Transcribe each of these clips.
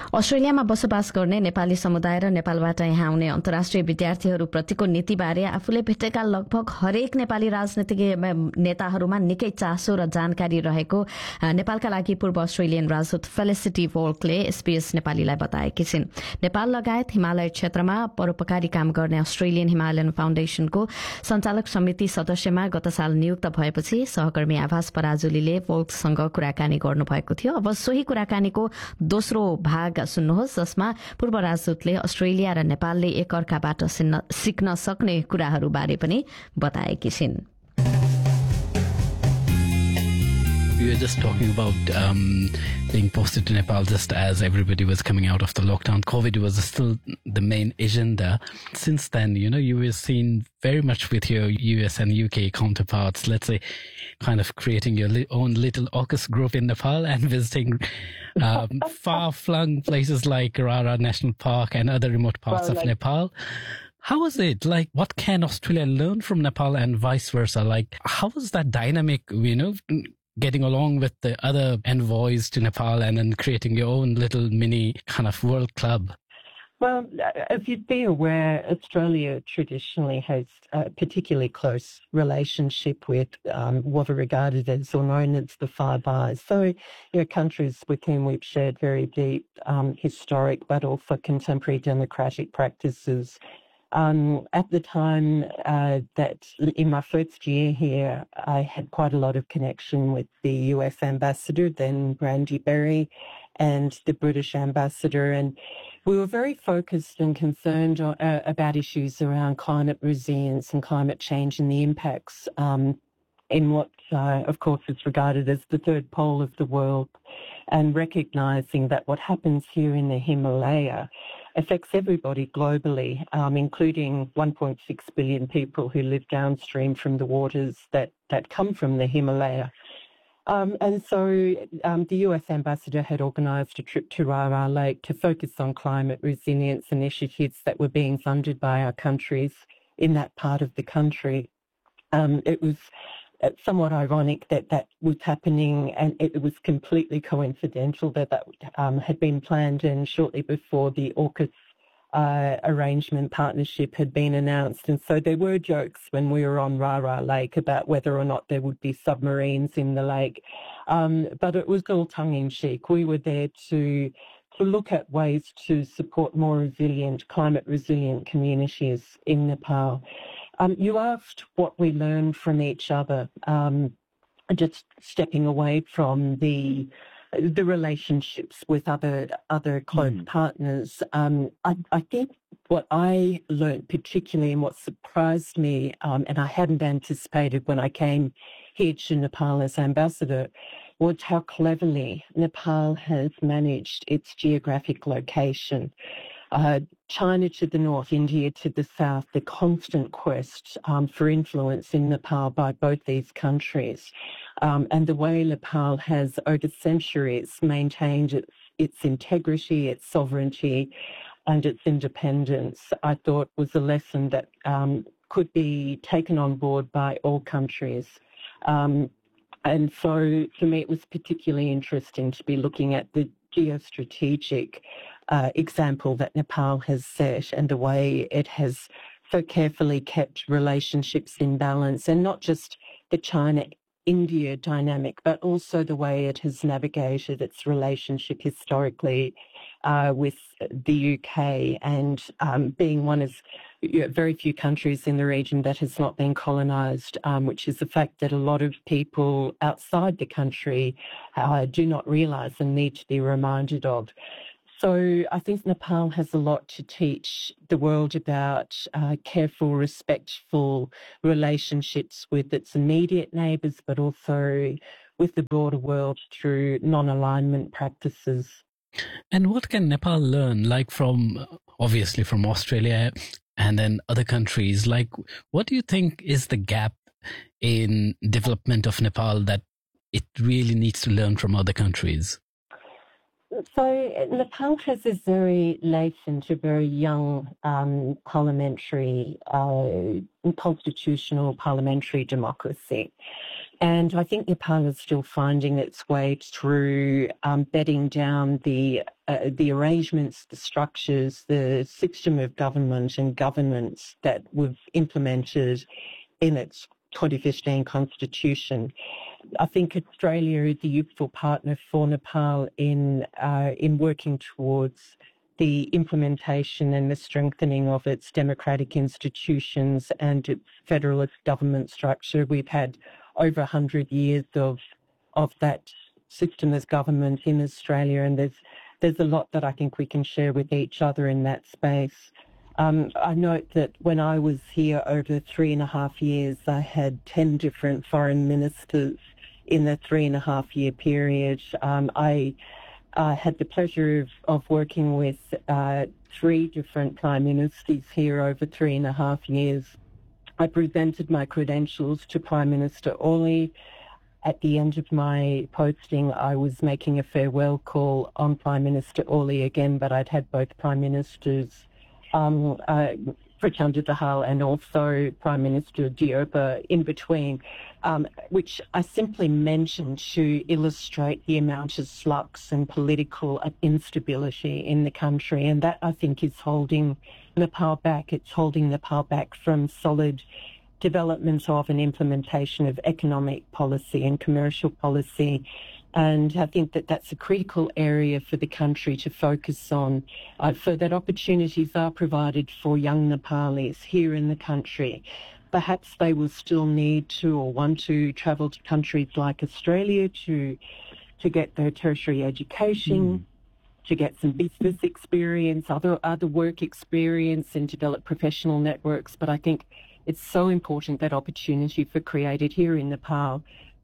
अस्ट्रेलियामा बसोबास गर्ने नेपाली समुदाय र नेपालबाट यहाँ आउने अन्तर्राष्ट्रिय विद्यार्थीहरूप्रतिको नीतिबारे आफूले भेटेका लगभग हरेक नेपाली राजनीतिक नेताहरूमा निकै चासो र जानकारी रहेको नेपालका लागि पूर्व अस्ट्रेलियन राजदूत फेलिसिटी वोल्कले एसपीएस नेपालीलाई बताएकी छिन्। नेपाल लगायत हिमालय क्षेत्रमा परोपकारी काम गर्ने अस्ट्रेलियन हिमालयन फाउन्डेशनको सञ्चालक समिति सदस्यमा गत साल नियुक्त भएपछि सहकर्मी आभास पराजुलीले वोल्कसँग कुराकानी गर्नुभएको थियो। अब सोही कुराकानीको दोस्रो भाग सुन्नुहोस्, जसमा पूर्व राजदूतले अस्ट्रेलिया र नेपालले एकअर्काबाट सिक्न सक्ने कुराहरूबारे पनि बताएकी छिन्। We were just talking about being posted to Nepal just as everybody was coming out of the lockdown. COVID was still the main agenda. Since then, you were seen very much with your US and UK counterparts, let's say, kind of creating your own little AUKUS group in Nepal and visiting far-flung places like Rara National Park and other remote parts of Nepal. How was it? Like, what can Australia learn from Nepal and vice versa? Like, how was that dynamic, getting along with the other envoys to Nepal and then creating your own little mini kind of world club? Well, as you'd be aware, Australia traditionally has a particularly close relationship with what are regarded as or known as the Five Eyes. So, countries with whom we've shared very deep historic but also contemporary democratic practices. At the time that in my first year here, I had quite a lot of connection with the US ambassador, then Brandy Berry, and the British ambassador. And we were very focused and concerned about issues around climate resilience and climate change and the impacts in what, of course, is regarded as the third pole of the world, and recognising that what happens here in the Himalaya affects everybody globally, including 1.6 billion people who live downstream from the waters that come from the Himalaya. And so the US ambassador had organised a trip to Rara Lake to focus on climate resilience initiatives that were being funded by our countries in that part of the country. It was somewhat ironic that was happening, and it was completely coincidental that had been planned, and shortly before the AUKUS arrangement partnership had been announced. And so there were jokes when we were on Rara Lake about whether or not there would be submarines in the lake. But it was all tongue-in-cheek. We were there to look at ways to support more resilient, climate-resilient communities in Nepal. You asked what we learned from each other, just stepping away from the relationships with other close partners. I think what I learned particularly, and what surprised me, and I hadn't anticipated when I came here to Nepal as ambassador, was how cleverly Nepal has managed its geographic location. China to the north, India to the south, the constant quest for influence in Nepal by both these countries, and the way Nepal has over centuries maintained its integrity, its sovereignty, and its independence, I thought was a lesson that could be taken on board by all countries. And so for me, it was particularly interesting to be looking at the geostrategic example that Nepal has set, and the way it has so carefully kept relationships in balance, and not just the China-India dynamic, but also the way it has navigated its relationship historically with the UK, and being one of very few countries in the region that has not been colonised, which is a fact that a lot of people outside the country do not realise and need to be reminded of. So I think Nepal has a lot to teach the world about careful, respectful relationships with its immediate neighbours, but also with the broader world through non-alignment practices. And what can Nepal learn, like obviously from Australia and then other countries? Like, what do you think is the gap in development of Nepal that it really needs to learn from other countries? So Nepal has a very nascent, a very young parliamentary, constitutional parliamentary democracy. And I think Nepal is still finding its way through bedding down the the arrangements, the structures, the system of government and governance that we've implemented in its 2015 constitution. I think Australia is a useful partner for Nepal in working towards the implementation and the strengthening of its democratic institutions and its federalist government structure. We've had over 100 years of that system as government in Australia, and there's a lot that I think we can share with each other in that space. I note that when I was here over 3.5 years, I had 10 different foreign ministers in the 3.5 year period. I had the pleasure of working with 3 different prime ministers here over 3.5 years. I presented my credentials to Prime Minister Oli. At the end of my posting, I was making a farewell call on Prime Minister Oli again, but I'd had both Prime Ministers, Prachanda Dahal and also Prime Minister Diop in between, which I simply mentioned to illustrate the amount of flux and political instability in the country. And that, I think, is holding Nepal back. It's holding Nepal back from solid development of and implementation of economic policy and commercial policy. And I think that that's a critical area for the country to focus on, so that opportunities are provided for young Nepalis here in the country. Perhaps they will still need to or want to travel to countries like Australia to get their tertiary education, to get some business experience, other work experience, and develop professional networks. But I think it's so important that opportunity for created here in Nepal.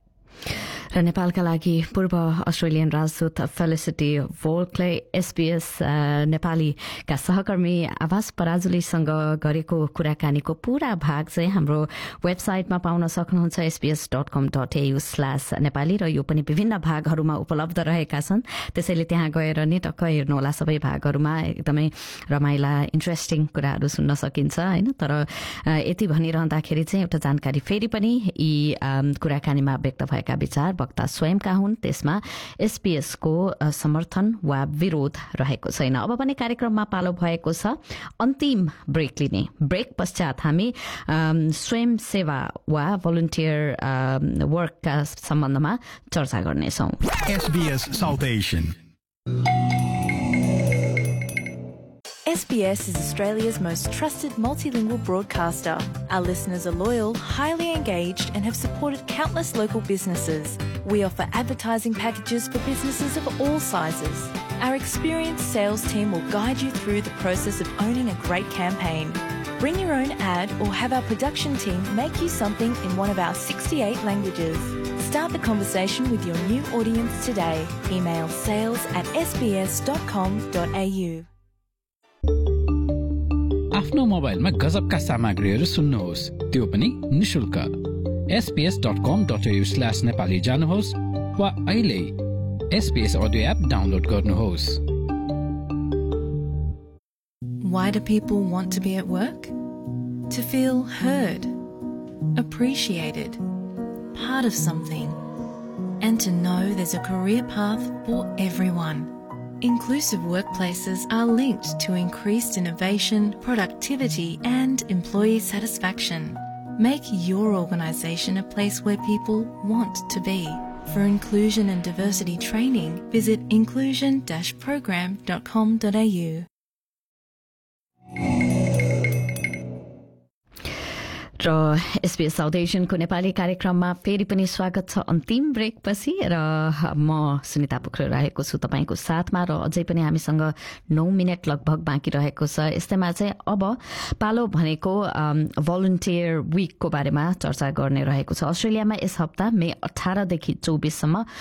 र नेपालका लागि पूर्व Australian राजदूत felicity वोल्कले SBS नेपालीका सहकर्मी आवास पराजुलीसँग गरेको कुराकानीको पूरा भाग चाहिँ हाम्रो वेबसाइटमा पाउन सक्नुहुन्छ sbs.com.au/नेपाली र यो पनि विभिन्न भागहरूमा उपलब्ध रहेका छन् त्यसैले त्यहाँ गएर नि टक्क हेर्नुहोला सबै भागहरूमा एकदमै रमाइला इन्ट्रेस्टिङ कुराहरू सुन्न सकिन्छ हैन तर यति भनिरहँदाखेरि चाहिँ एउटा जानकारी फेरि पनि यी कुराकानीमा व्यक्त भएका विचार वक्ता स्वयंका हुन् त्यसमा SBS को समर्थन वा विरोध रहेको छैन। अब पनि कार्यक्रममा पालो भएको छ अन्तिम ब्रेक लिने। ब्रेक पश्चात हामी स्वयंसेवा वा भलन्टियर वर्कका सम्बन्धमा चर्चा गर्नेछौँ। SBS South Asian. SBS is Australia's most trusted multilingual broadcaster. Our listeners are loyal, highly engaged, and have supported countless local businesses. We offer advertising packages for businesses of all sizes. Our experienced sales team will guide you through the process of owning a great campaign. Bring your own ad or have our production team make you something in one of our 68 languages. Start the conversation with your new audience today. Email sales@sbs.com.au. आफ्नो मोबाइलमा गजबका सामग्रीहरू सुन्नुहोस् त्यो पनि निशुल्क sbs.com.au/नेपाली जानुहोस् वा अहिले SBS अडियो एप डाउनलोड गर्नुहोस्। Why do people want to be at work? To feel heard, appreciated, part of something, and to know there's a career path for everyone. Inclusive workplaces are linked to increased innovation, productivity, and employee satisfaction. Make your organisation a place where people want to be. For inclusion and diversity training, visit inclusion-program.com.au. Raw SBS south एसियनको Nepali कार्यक्रममा फेरि पनि स्वागत छ अन्तिम break पछि र म सुनिता पोखरेल रहेको छु तपाईको साथमा र अझै पनि हामीसँग 9 मिनेट लगभग बाँकी रहेको छ। यस्तैमा चाहिँ अब पालो भनेको भलन्टियर वीकको बारेमा चर्चा गर्ने रहेको छ। अस्ट्रेलियामा यस हप्ता मे 18 देखि 24 सम्म